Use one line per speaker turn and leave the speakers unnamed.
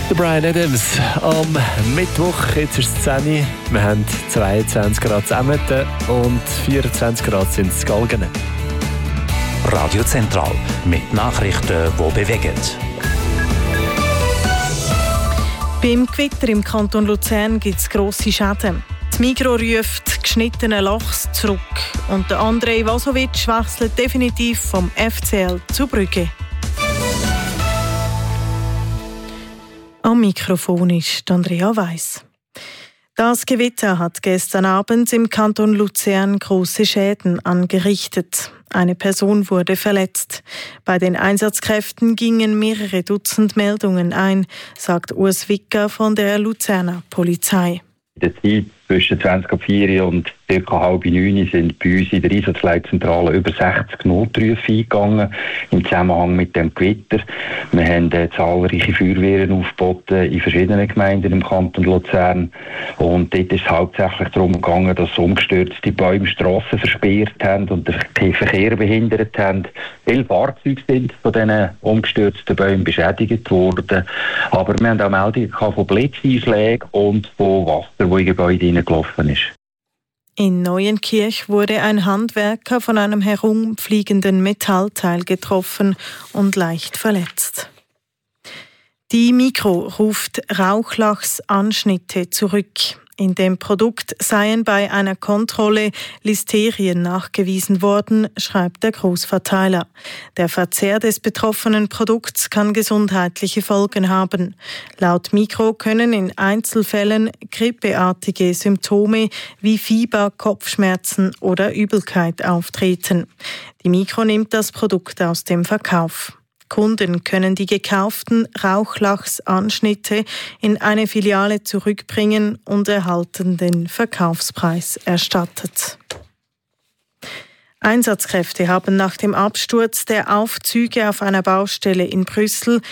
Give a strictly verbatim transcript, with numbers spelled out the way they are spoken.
Der Bryan Adams am Mittwoch, jetzt ist es zehn Uhr. Wir haben zweiundzwanzig Grad zusammen und vierundzwanzig Grad sind es Galgen.
Radio Zentral mit Nachrichten, die bewegen.
Beim Gewitter im Kanton Luzern gibt es grosse Schäden. Das Migros ruft geschnittenen Lachs zurück und der Andrej Vasovic wechselt definitiv vom F C L zu Brügge. Am Mikrofon ist Andrea Weiss. Das Gewitter hat gestern Abend im Kanton Luzern große Schäden angerichtet. Eine Person wurde verletzt. Bei den Einsatzkräften gingen mehrere Dutzend Meldungen ein, sagt Urs Wicker von der Luzerner Polizei.
In der Zeit zwischen zwanzig Uhr vier und ca. halb neun sind bei uns in der Einsatzleitzentrale über sechzig Notrufe eingegangen im Zusammenhang mit dem Gewitter. Wir haben äh, zahlreiche Feuerwehren aufgeboten in verschiedenen Gemeinden im Kanton Luzern. Und dort ist es hauptsächlich darum gegangen, dass umgestürzte Bäume Strassen versperrt haben und den Verkehr behindert haben. Viele Fahrzeuge sind von diesen umgestürzten Bäumen beschädigt worden. Aber wir haben auch Meldungen von Blitzeinschlägen und von Wasser, das in Gebäude hineingelaufen ist.
In Neuenkirch wurde ein Handwerker von einem herumfliegenden Metallteil getroffen und leicht verletzt. Die Migros ruft Rauchlachsanschnitte zurück. In dem Produkt seien bei einer Kontrolle Listerien nachgewiesen worden, schreibt der Großverteiler. Der Verzehr des betroffenen Produkts kann gesundheitliche Folgen haben. Laut Migros können in Einzelfällen grippeartige Symptome wie Fieber, Kopfschmerzen oder Übelkeit auftreten. Die Migros nimmt das Produkt aus dem Verkauf. Kunden können die gekauften Rauchlachsanschnitte in eine Filiale zurückbringen und erhalten den Verkaufspreis erstattet. Einsatzkräfte haben nach dem Absturz der Aufzüge auf einer Baustelle in Brüssel